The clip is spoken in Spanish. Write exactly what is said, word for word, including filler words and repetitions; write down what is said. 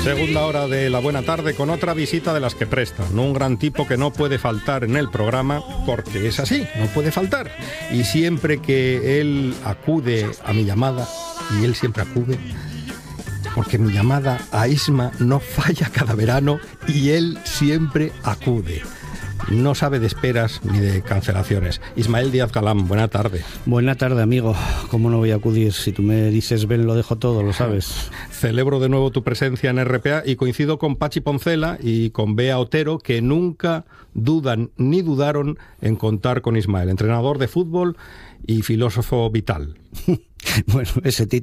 Segunda hora de La Buena Tarde con otra visita de las que prestan. Un gran tipo que no puede faltar en el programa porque es así, no puede faltar. Y siempre que él acude a mi llamada, y él siempre acude, porque mi llamada a Isma no falla cada verano y él siempre acude. No sabe de esperas ni de cancelaciones. Ismael Díaz Galán, buena tarde. Buena tarde, amigo. ¿Cómo no voy a acudir? Si tú me dices ven, lo dejo todo, lo sabes. Celebro de nuevo tu presencia en R P A y coincido con Pachi Poncela y con Bea Otero, que nunca dudan ni dudaron en contar con Ismael, entrenador de fútbol y filósofo vital. Bueno, ese título